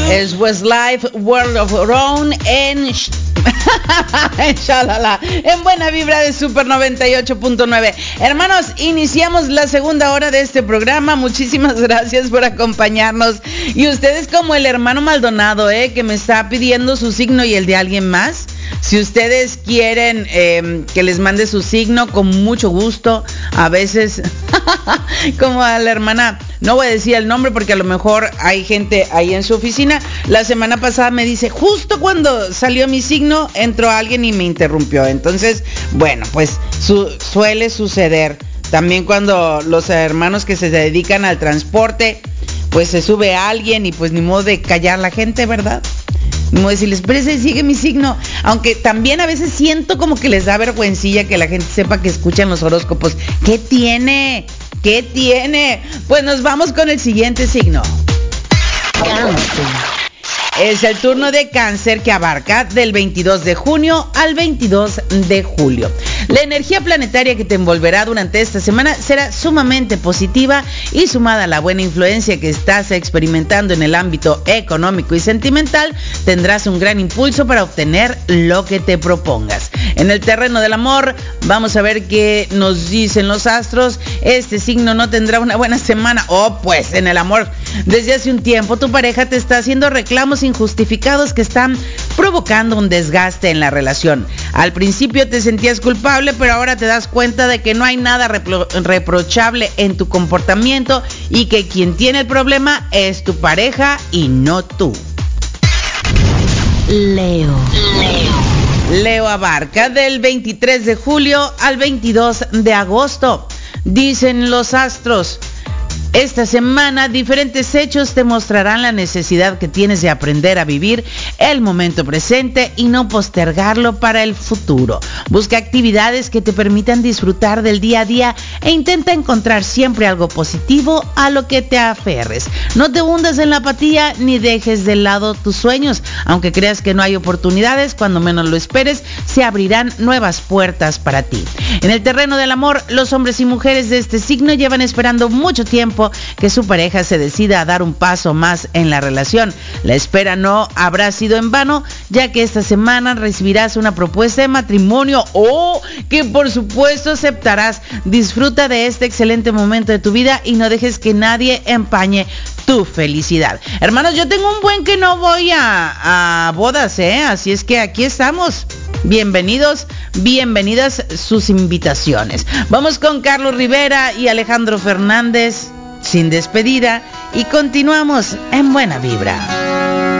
Es Westlife, World of Our en Shalala, en Buena Vibra de Super 98.9. Hermanos, iniciamos la segunda hora de este programa. Muchísimas gracias por acompañarnos. Y ustedes, como el hermano Maldonado, que me está pidiendo su signo y el de alguien más. Si ustedes quieren que les mande su signo, con mucho gusto. A veces, como a la hermana, no voy a decir el nombre porque a lo mejor hay gente ahí en su oficina. La semana pasada me dice, justo cuando salió mi signo, entró alguien y me interrumpió. Entonces, bueno, pues suele suceder. También cuando los hermanos que se dedican al transporte, pues se sube alguien y pues ni modo de callar la gente, ¿verdad? Ni modo de decirles, espérese, sigue mi signo. Aunque también a veces siento como que les da vergüencilla que la gente sepa que escuchan los horóscopos. ¿Qué tiene? ¿Qué tiene? Pues nos vamos con el siguiente signo. Es el turno de Cáncer, que abarca del 22 de junio al 22 de julio. La energía planetaria que te envolverá durante esta semana será sumamente positiva y, sumada a la buena influencia que estás experimentando en el ámbito económico y sentimental, tendrás un gran impulso para obtener lo que te propongas. En el terreno del amor, vamos a ver qué nos dicen los astros. Este signo no tendrá una buena semana. Pues en el amor, desde hace un tiempo tu pareja te está haciendo reclamos injustificados que están provocando un desgaste en la relación. Al principio te sentías culpable, pero ahora te das cuenta de que no hay nada reprochable en tu comportamiento y que quien tiene el problema es tu pareja y no tú. Leo abarca del 23 de julio al 22 de agosto. Dicen los astros, esta semana diferentes hechos te mostrarán la necesidad que tienes de aprender a vivir el momento presente y no postergarlo para el futuro. Busca actividades que te permitan disfrutar del día a día e intenta encontrar siempre algo positivo a lo que te aferres. No te hundas en la apatía ni dejes de lado tus sueños. Aunque creas que no hay oportunidades, cuando menos lo esperes, se abrirán nuevas puertas para ti. En el terreno del amor, los hombres y mujeres de este signo llevan esperando mucho tiempo que su pareja se decida a dar un paso más en la relación. La espera no habrá sido en vano, ya que esta semana recibirás una propuesta de matrimonio que por supuesto aceptarás. Disfruta de este excelente momento de tu vida y no dejes que nadie empañe tu felicidad. Hermanos, yo tengo un buen que no voy a bodas, así es que aquí estamos. Bienvenidos, bienvenidas sus invitaciones. Vamos con Carlos Rivera y Alejandro Fernández, Sin Despedida, y continuamos en Buena Vibra.